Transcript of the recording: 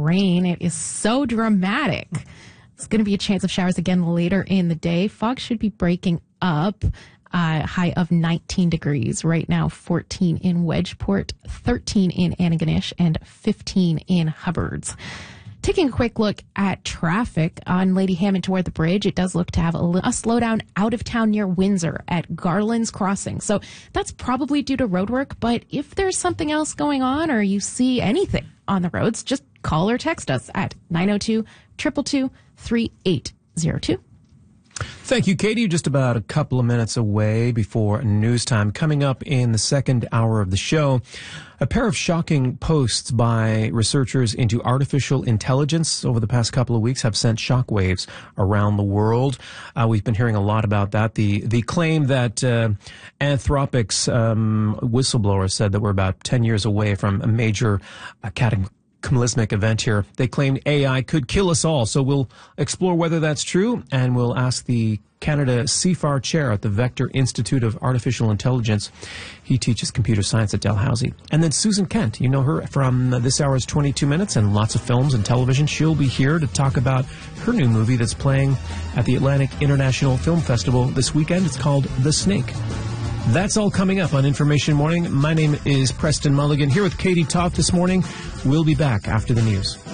rain. It is so dramatic. It's going to be a chance of showers again later in the day. Fog should be breaking up. High of 19 degrees. Right now, 14 in Wedgeport, 13 in Antigonish, and 15 in Hubbards. Taking a quick look at traffic on Lady Hammond toward the bridge, it does look to have a slowdown out of town near Windsor at Garland's Crossing. So that's probably due to road work, but if there's something else going on or you see anything on the roads, just call or text us at 902-222-3802. Thank you, Katie. Just about a couple of minutes away before news time. Coming up in the second hour of the show, a pair of shocking posts by researchers into artificial intelligence over the past couple of weeks have sent shockwaves around the world. We've been hearing a lot about that. The claim that Anthropic's whistleblower said that we're about 10 years away from a major cataclysmic event here. They claim AI could kill us all. So we'll explore whether that's true, and we'll ask the Canada CFAR chair at the Vector Institute of Artificial Intelligence. He teaches computer science at Dalhousie. And then Susan Kent, you know her from this hour's 22 Minutes and lots of films and television. She'll be here to talk about her new movie that's playing at the Atlantic International Film Festival this weekend. It's called The Snake. That's all coming up on Information Morning. My name is Preston Mulligan, here with Katie Toth this morning. We'll be back after the news.